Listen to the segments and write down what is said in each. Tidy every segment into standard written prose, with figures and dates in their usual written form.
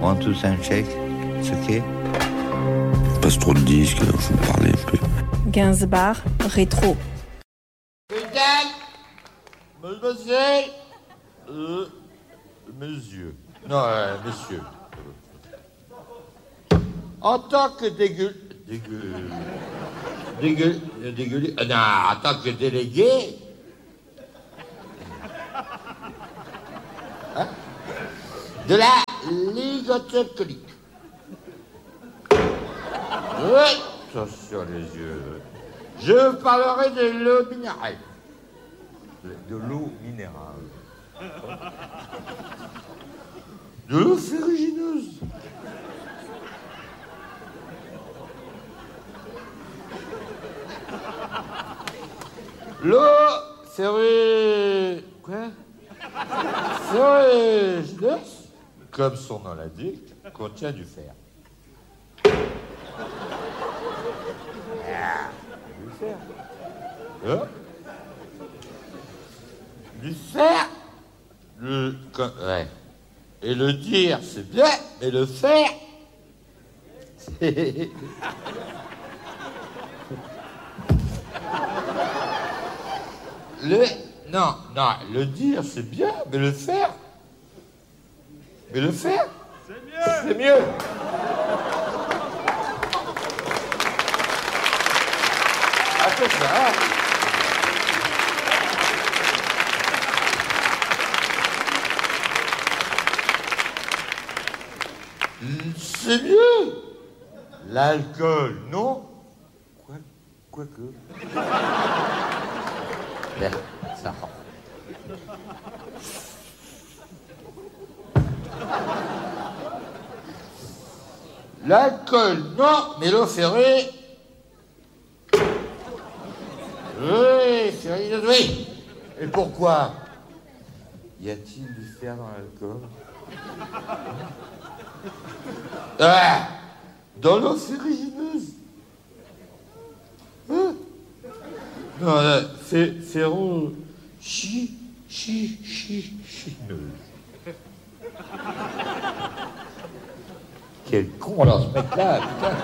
1, 2, 5, check. It's okay. Passe trop de disques, faut parler un peu. Gainsbourg rétro. Mesdames, mesdemoiselles, messieurs. Non, messieurs. En tant que en tant que délégué, hein, de la Ligue alcoolique. Oui, attention les yeux. Je parlerai de l'eau minérale. De l'eau minérale. De l'eau ferrugineuse. L'eau Quoi ferrugineuse, comme son nom l'indique, contient du fer. Du fer. Hein? Du fer. Ouais. Et le dire, c'est bien, mais le faire, c'est... Non, le dire, c'est bien, mais le faire... Mais le faire... C'est mieux. Ah, c'est ça. C'est mieux. L'alcool, non? Quoique. Bien, ça rend. L'alcool, non, mais l'eau ferrée... Oui, ferrée, oui. Et pourquoi? Y a-t-il du fer dans l'alcool? Ah, dans l'eau ferrugineuse. Hein? Non, ferro... chineuse. Quel con alors ce mec-là, putain.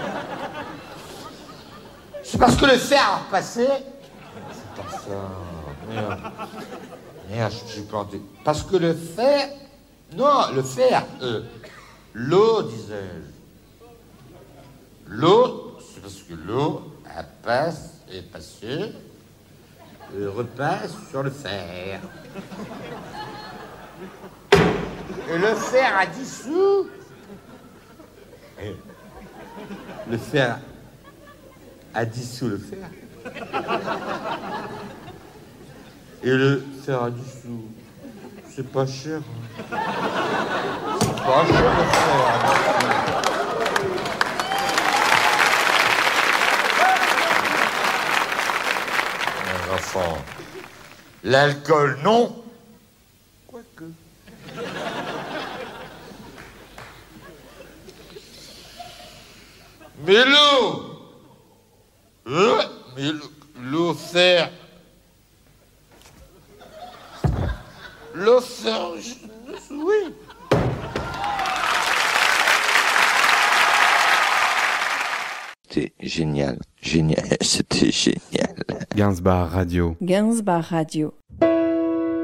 C'est parce que le fer a repassé. C'est pas ça. Merde, je suis planté. Parce que le fer... Non, le fer... l'eau, disais-je. L'eau, c'est parce que l'eau, elle passe et passée, et repasse sur le fer. Et le fer a dissous. Et le fer a dissous le fer. Et le fer a dissous. C'est pas cher. Hein. C'est pas cher le fer. Mes enfants, l'alcool, non. Quoique. Mais l'eau, l'eau fer, oui. C'était génial, c'était génial. Gainsbourg Radio. Gainsbourg Radio.